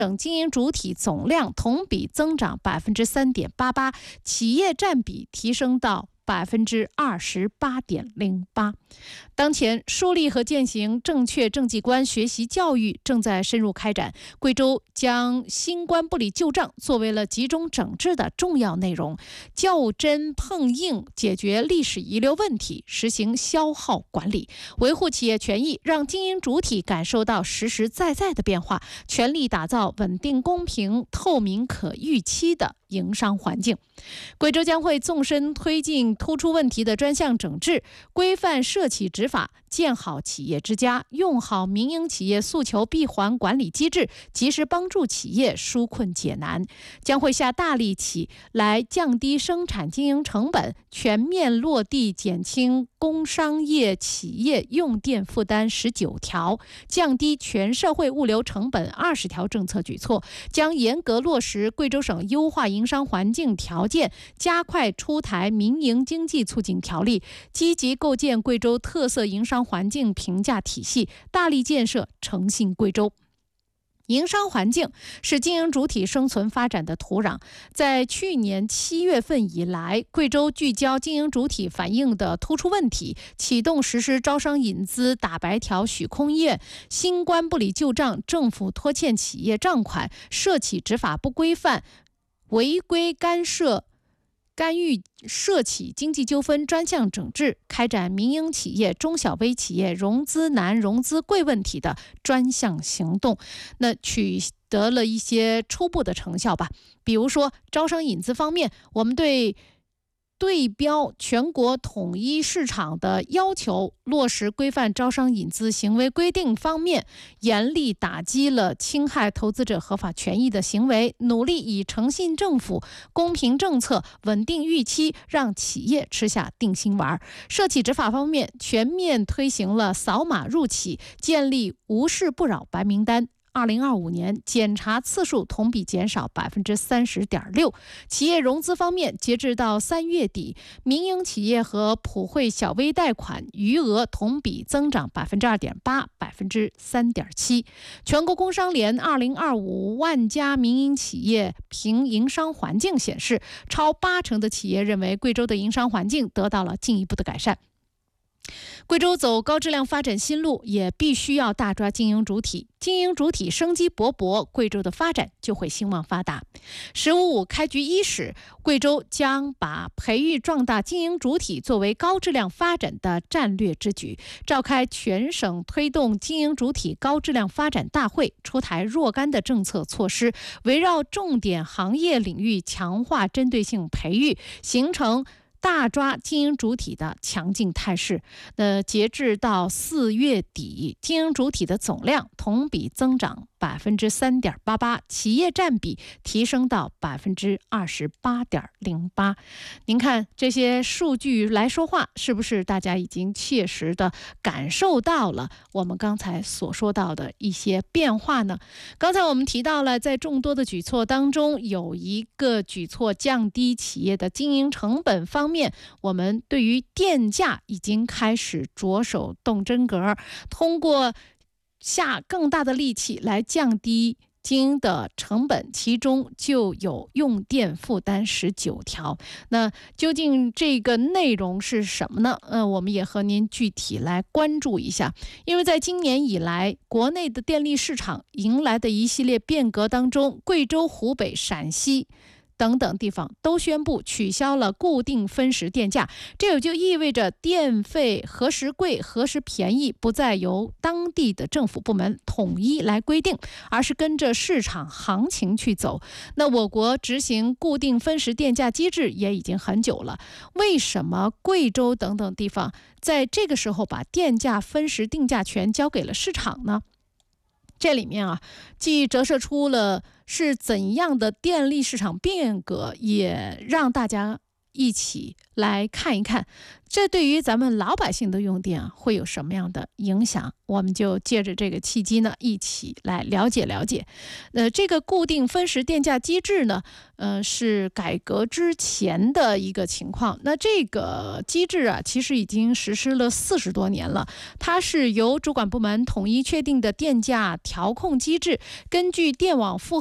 省经营主体总量同比增长3.88%，企业占比提升到28.08%。当前，树立和践行正确政绩观学习教育正在深入开展。贵州将新冠不理旧账作为了集中整治的重要内容，较真碰硬解决历史遗留问题，实行消耗管理，维护企业权益，让经营主体感受到实实在在的变化，全力打造稳定、公平、透明、可预期的营商环境。贵州将会纵深推进突出问题的专项整治，规范涉企执法，建好企业之家，用好民营企业诉求闭环管理机制，及时帮助企业纾困解难。将会下大力气来降低生产经营成本，全面落地减轻工商业企业用电负担19条，降低全社会物流成本20条政策举措，将严格落实贵州省优化营商环境条件，加快出台民营经济促进条例，积极构建贵州特色营商环境评价体系，大力建设诚信贵州。营商环境是经营主体生存发展的土壤。在去年7月份以来，贵州聚焦经营主体反映的突出问题，启动实施招商引资打白条许空业、新冠不理旧账、政府拖欠企业账款、涉企执法不规范、违规干预涉企经济纠纷专项整治，开展民营企业、中小微企业融资难、融资贵问题的专项行动，那取得了一些初步的成效吧。比如说招商引资方面，我们对标全国统一市场的要求，落实规范招商引资行为规定方面，严厉打击了侵害投资者合法权益的行为，努力以诚信政府、公平政策、稳定预期，让企业吃下定心丸。涉企执法方面，全面推行了扫码入企，建立无事不扰白名单。2025年检查次数同比减少30.6%。企业融资方面，截至到3月底，民营企业和普惠小微贷款余额同比增长2.8%、3.7%。全国工商联2025万家民营企业评营商环境显示，超80%的企业认为贵州的营商环境得到了进一步的改善。贵州走高质量发展新路，也必须要大抓经营主体。经营主体生机勃勃，贵州的发展就会兴旺发达。“15+5”开局伊始，贵州将把培育壮大经营主体作为高质量发展的战略之举，召开全省推动经营主体高质量发展大会，出台若干的政策措施，围绕重点行业领域强化针对性培育，形成大抓经营主体的强劲态势。截至到4月底，经营主体的总量同比增长3.88%，企业占比提升到28.08%。您看这些数据来说话，是不是大家已经切实的感受到了我们刚才所说到的一些变化呢？刚才我们提到了，在众多的举措当中，有一个举措降低企业的经营成本方面，我们对于电价已经开始着手动真格，通过下更大的力气来降低经营的成本，其中就有用电负担19条。那究竟这个内容是什么呢？我们也和您具体来关注一下。因为在今年以来，国内的电力市场迎来的一系列变革当中，贵州、湖北、陕西等等地方都宣布取消了固定分时电价，这也就意味着电费何时贵何时便宜不再由当地的政府部门统一来规定，而是跟着市场行情去走。那我国执行固定分时电价机制也已经很久了，为什么贵州等等地方在这个时候把电价分时定价权交给了市场呢？这里面既折射出了是怎样的电力市场变革，也让大家一起来看一看，这对于咱们老百姓的用电会有什么样的影响？我们就借着这个契机呢，一起来了解了解。这个固定分时电价机制呢，是改革之前的一个情况。那这个机制啊，其实已经实施了40多年了。它是由主管部门统一确定的电价调控机制，根据电网负